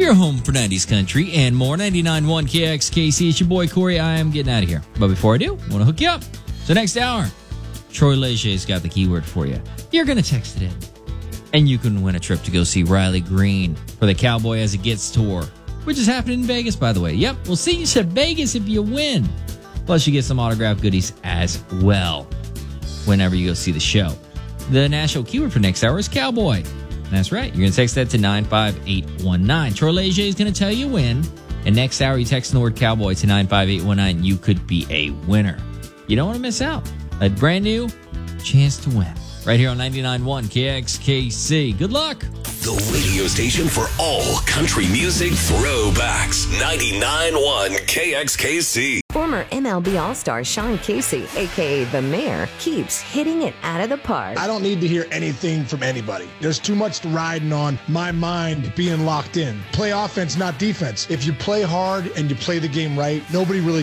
your home for 90s country and more. 99.1 KXKC. It's your boy Corey. I am getting out of here. But before I do, I want to hook you up. So next hour, Troy Legger's got the keyword for you. You're going to text it in. And you can win a trip to go see Riley Green for the Cowboy As It Gets tour, which is happening in Vegas, by the way. Yep, we'll see you at Vegas if you win. Plus, you get some autographed goodies as well whenever you go see the show. The national keyword for next hour is Cowboy. That's right. You're going to text that to 95819. Troy Legger is going to tell you when. And next hour, you text the word Cowboy to 95819. You could be a winner. You don't want to miss out. A brand new chance to win. Right here on 99.1 KXKC. Good luck. The radio station for all country music throwbacks. 99.1 KXKC. Former MLB All-Star Sean Casey, a.k.a. The Mayor, keeps hitting it out of the park. I don't need to hear anything from anybody. There's too much riding on my mind being locked in. Play offense, not defense. If you play hard and you play the game right, nobody really